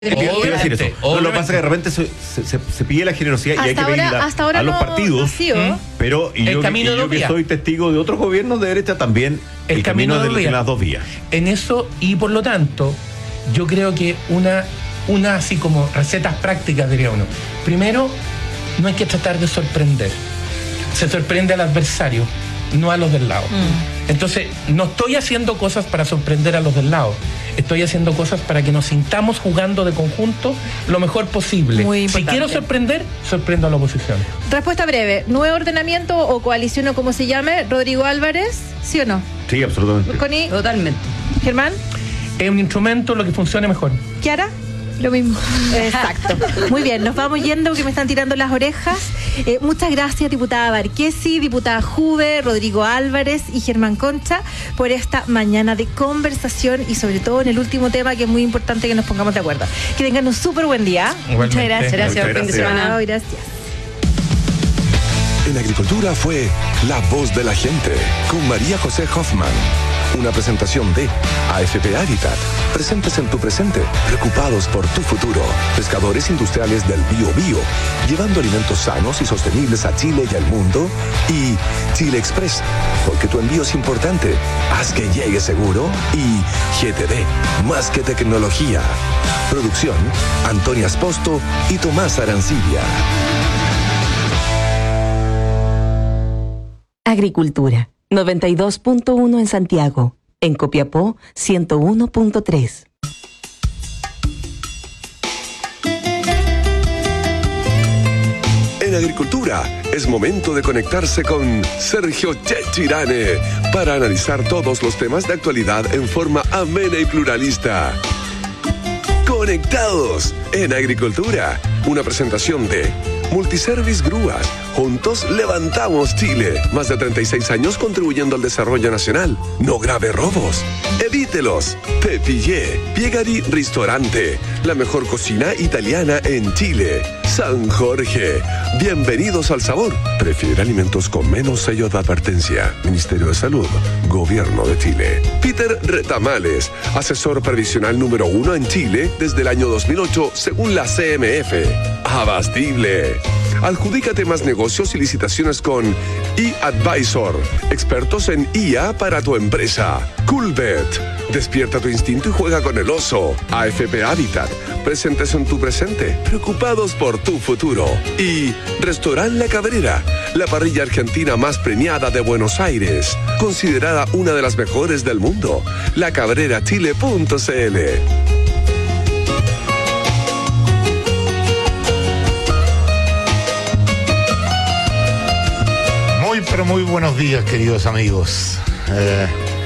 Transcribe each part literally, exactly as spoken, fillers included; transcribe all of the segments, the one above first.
Obviamente, no, lo que pasa es que de repente se, se, se pide la generosidad hasta y hay que pedirla hasta ahora a los no, partidos. No pero y el yo, camino y yo que soy testigo de otros gobiernos de derecha también, el, el camino, camino de, de las dos vías. En eso, y por lo tanto, yo creo que una, una así como recetas prácticas diría uno. Primero, no hay que tratar de sorprender. Se sorprende al adversario, no a los del lado. Mm. Entonces, no estoy haciendo cosas para sorprender a los del lado. Estoy haciendo cosas para que nos sintamos jugando de conjunto lo mejor posible. Muy si quiero sorprender, sorprendo a la oposición. Respuesta breve. ¿Nuevo ordenamiento o coalición o como se llame? Rodrigo Álvarez, ¿sí o no? Sí, absolutamente. ¿Connie? Totalmente. ¿Germán? Es un instrumento, lo que funcione mejor. ¿Kiara? Lo mismo. Exacto. Muy bien, nos vamos yendo porque me están tirando las orejas. Eh, muchas gracias, diputada Barquesi, diputada Juve, Rodrigo Álvarez y Germán Concha por esta mañana de conversación y sobre todo en el último tema que es muy importante que nos pongamos de acuerdo. Que tengan un súper buen día. Igualmente. Muchas gracias. Gracias, Muchas fin de semana. Gracias. En Agricultura fue La Voz de la Gente con María José Hoffman. Una presentación de A F P Habitat. Presentes en tu presente, preocupados por tu futuro. Pescadores industriales del Bío Bío, llevando alimentos sanos y sostenibles a Chile y al mundo. Y Chile Express, porque tu envío es importante. Haz que llegue seguro. Y G T D, más que tecnología. Producción, Antonia Esposto y Tomás Arancibia. Agricultura, noventa y dos punto uno en Santiago. En Copiapó, ciento uno punto tres. En Agricultura, es momento de conectarse con Sergio Chechirane para analizar todos los temas de actualidad en forma amena y pluralista. Conectados en Agricultura, una presentación de Multiservice Grúas. Juntos levantamos Chile. Más de treinta y seis años contribuyendo al desarrollo nacional. No grave robos. Evítelos. Pepillé. Piegari Ristorante. La mejor cocina italiana en Chile. San Jorge. Bienvenidos al sabor. Prefiere alimentos con menos sello de advertencia. Ministerio de Salud. Gobierno de Chile. Peter Retamales. Asesor previsional número uno en Chile desde el año dos mil ocho según la C M F. Abastible. Adjudícate más negocios y licitaciones con eAdvisor, expertos en I A para tu empresa. Coolbet, despierta tu instinto y juega con el oso. A F P Habitat, presentes en tu presente, preocupados por tu futuro. Y Restaurant La Cabrera, la parrilla argentina más premiada de Buenos Aires, considerada una de las mejores del mundo. la cabrera chile punto c l. Pero muy buenos días, queridos amigos. Eh,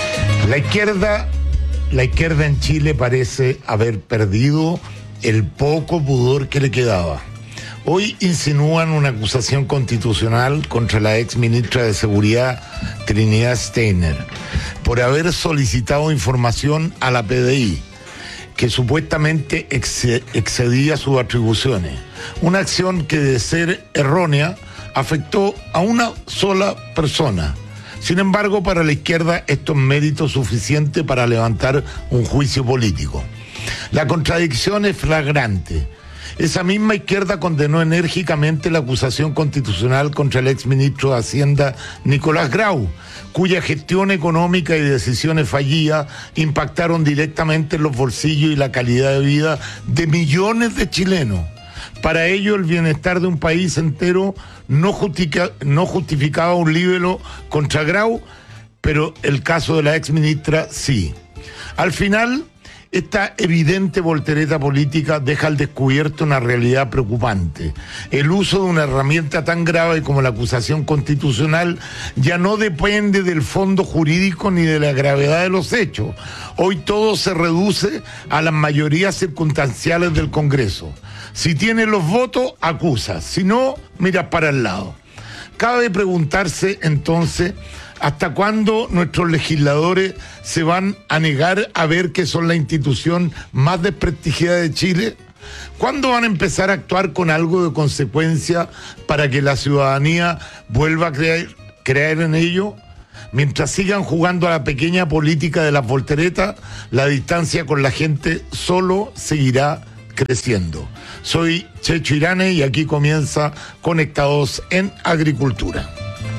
la izquierda, la izquierda en Chile parece haber perdido el poco pudor que le quedaba. Hoy insinúan una acusación constitucional contra la ex ministra de Seguridad, Trinidad Steiner, por haber solicitado información a la P D I, que supuestamente excedía sus atribuciones. Una acción que, de ser errónea, afectó a una sola persona. Sin embargo, para la izquierda esto es mérito suficiente para levantar un juicio político. La contradicción es flagrante. Esa misma izquierda condenó enérgicamente la acusación constitucional contra el exministro de Hacienda, Nicolás Grau, cuya gestión económica y decisiones fallidas impactaron directamente en los bolsillos y la calidad de vida de millones de chilenos. Para ello, el bienestar de un país entero no, justifica, no justificaba un libelo contra Grau, pero el caso de la exministra sí. Al final, esta evidente voltereta política deja al descubierto una realidad preocupante. El uso de una herramienta tan grave como la acusación constitucional ya no depende del fondo jurídico ni de la gravedad de los hechos. Hoy todo se reduce a las mayorías circunstanciales del Congreso. Si tienes los votos, acusas. Si no, miras para el lado. Cabe preguntarse entonces, ¿hasta cuándo nuestros legisladores se van a negar a ver que son la institución más desprestigiada de Chile? ¿Cuándo van a empezar a actuar con algo de consecuencia para que la ciudadanía vuelva a creer, creer en ello? Mientras sigan jugando a la pequeña política de las volteretas, la distancia con la gente solo seguirá creciendo. Soy Checho Irane y aquí comienza Conectados en Agricultura.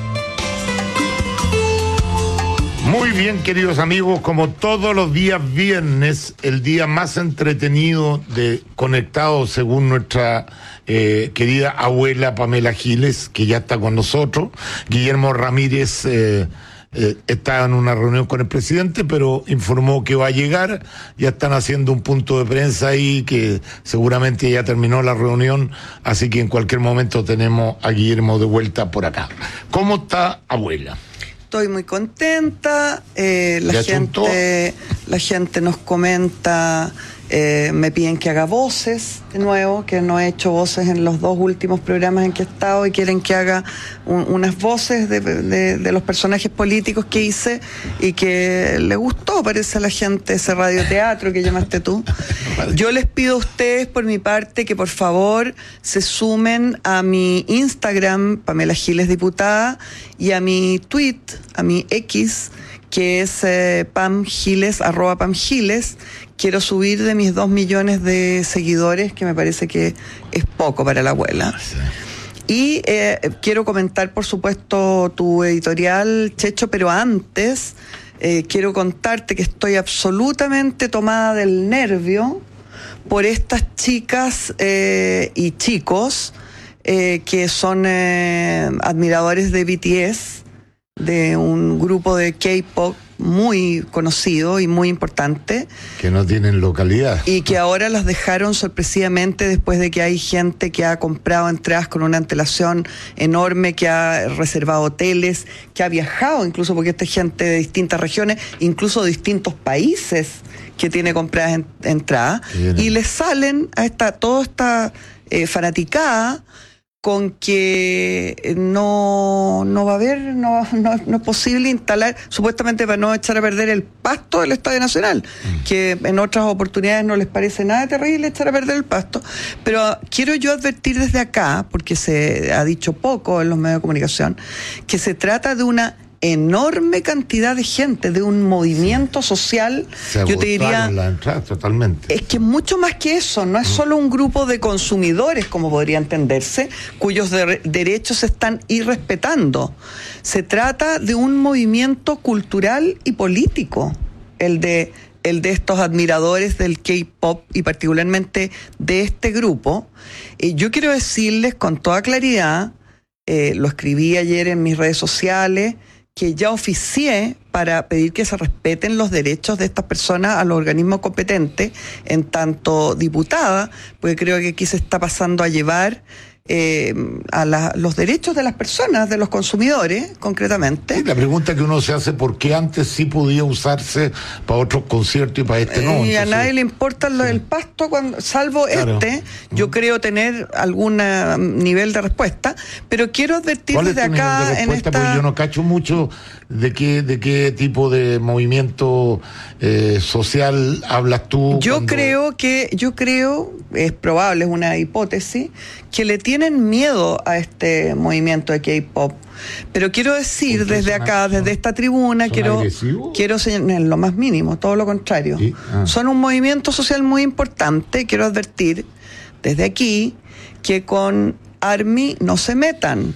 Muy bien, queridos amigos, como todos los días viernes, el día más entretenido de Conectados según nuestra eh, querida abuela Pamela Giles, que ya está con nosotros. Guillermo Ramírez eh, eh, está en una reunión con el presidente, pero informó que va a llegar. Ya están haciendo un punto de prensa ahí, que seguramente ya terminó la reunión, así que en cualquier momento tenemos a Guillermo de vuelta por acá. ¿Cómo está, abuela? Estoy muy contenta, eh, la gente la gente nos comenta, eh, me piden que haga voces de nuevo, que no he hecho voces en los dos últimos programas en que he estado y quieren que haga un, unas voces de, de, de los personajes políticos que hice y que le gustó, parece a la gente, ese radioteatro que llamaste tú. Yo les pido a ustedes por mi parte que por favor se sumen a mi Instagram, Pamela Giles Diputada, y a mi tweet, a mi X, que es eh, Pam Giles, arroba Pam Giles. Quiero subir de mis dos millones de seguidores, que me parece que es poco para la abuela. Sí. Y eh, quiero comentar, por supuesto, tu editorial, Checho, pero antes eh, quiero contarte que estoy absolutamente tomada del nervio por estas chicas eh, y chicos eh, que son eh, admiradores de B T S, de un grupo de K-pop muy conocido y muy importante. Que no tienen localidad. Y que ahora las dejaron sorpresivamente después de que hay gente que ha comprado entradas con una antelación enorme, que ha reservado hoteles, que ha viajado incluso, porque esta es gente de distintas regiones, incluso de distintos países, que tiene compradas en, entradas. Y les salen a esta, toda esta eh, fanaticada con que no, no va a haber, no, no, no es posible instalar, supuestamente para no echar a perder el pasto del Estadio Nacional, mm. que en otras oportunidades no les parece nada terrible echar a perder el pasto, pero quiero yo advertir desde acá, porque se ha dicho poco en los medios de comunicación, que se trata de una enorme cantidad de gente, de un movimiento social. Se yo te diría la entrada totalmente. Es que mucho más que eso, no es mm. solo un grupo de consumidores, como podría entenderse, cuyos de- derechos se están irrespetando. Se trata de un movimiento cultural y político, el de el de estos admiradores del K-pop y particularmente de este grupo. Eh, yo quiero decirles con toda claridad, eh, lo escribí ayer en mis redes sociales, que ya oficié para pedir que se respeten los derechos de estas personas a los organismos competentes, en tanto diputada, porque creo que aquí se está pasando a llevar eh, a la, los derechos de las personas, de los consumidores, concretamente. Sí, la pregunta que uno se hace, ¿por qué antes sí podía usarse para otros conciertos y para este no? Y Entonces, a nadie le importa lo del pasto, cuando, salvo claro. este, yo mm. creo tener algún nivel de respuesta, pero quiero advertir desde acá de en esta... Porque yo no cacho mucho de qué, de qué tipo de movimiento eh, social hablas tú. Yo cuando... creo que, yo creo, es probable, es una hipótesis, que le tienen miedo a este movimiento de K-pop. Pero quiero decir desde acá, son, desde esta tribuna, quiero, quiero señalar lo más mínimo, todo lo contrario. ¿Sí? Ah. Son un movimiento social muy importante. Quiero advertir desde aquí que con ARMY no se metan.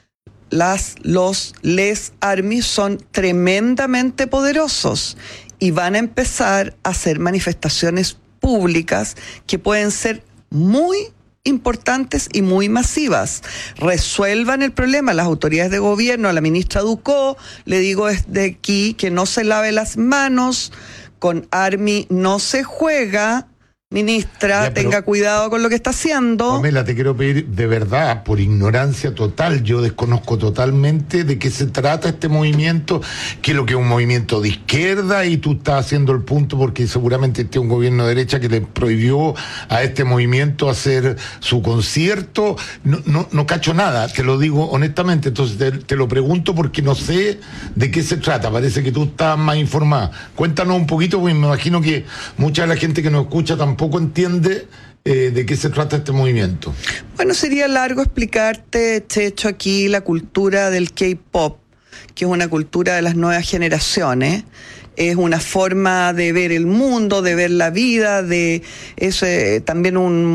Las, los, les ARMY son tremendamente poderosos y van a empezar a hacer manifestaciones públicas que pueden ser muy importantes y muy masivas. Resuelvan el problema las autoridades de gobierno. A la ministra Ducó le digo desde aquí que no se lave las manos, con ARMY no se juega. Ministra, ya, tenga cuidado con lo que está haciendo. Pamela, te quiero pedir de verdad, por ignorancia total, yo desconozco totalmente de qué se trata este movimiento, que es lo que es un movimiento de izquierda, y tú estás haciendo el punto porque seguramente este es un gobierno de derecha que le prohibió a este movimiento hacer su concierto. No, no, no cacho nada, te lo digo honestamente, entonces te, te lo pregunto porque no sé de qué se trata, parece que tú estás más informada. Cuéntanos un poquito, porque me imagino que mucha de la gente que nos escucha tampoco Tampoco entiende eh, de qué se trata este movimiento. Bueno, sería largo explicarte, Checho, aquí la cultura del K-pop, que es una cultura de las nuevas generaciones, es una forma de ver el mundo, de ver la vida, de es eh, también un